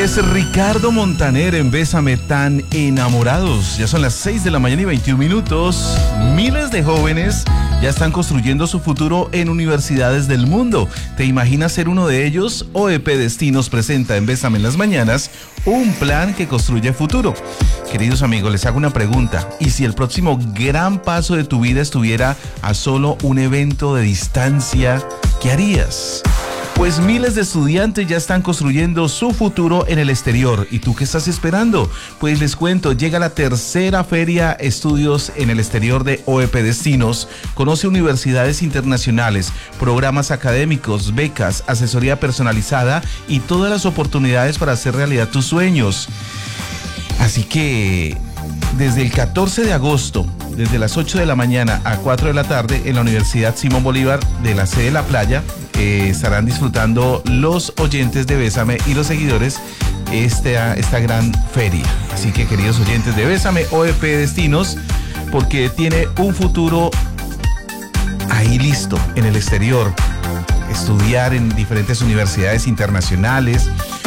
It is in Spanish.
es Ricardo Montaner en Bésame, tan enamorados. Ya son las 6 de la mañana y 21 minutos. Miles de jóvenes ya están construyendo su futuro en universidades del mundo. ¿Te imaginas ser uno de ellos? OEP Destinos presenta en Bésame en las mañanas un plan que construye futuro. Queridos amigos, les hago una pregunta. ¿Y si el próximo gran paso de tu vida estuviera a solo un evento de distancia? ¿Qué harías? Pues miles de estudiantes ya están construyendo su futuro en el exterior. ¿Y tú qué estás esperando? Pues les cuento, llega la tercera feria Estudios en el Exterior de OEP Destinos. Conoce universidades internacionales, programas académicos, becas, asesoría personalizada y todas las oportunidades para hacer realidad tus sueños. Así que desde el 14 de agosto, desde las 8 de la mañana a 4 de la tarde, en la Universidad Simón Bolívar de la sede de La Playa, estarán disfrutando los oyentes de Bésame y los seguidores esta gran feria. Así que, queridos oyentes de Bésame, OEP Destinos, porque tiene un futuro ahí listo, en el exterior. Estudiar en diferentes universidades internacionales,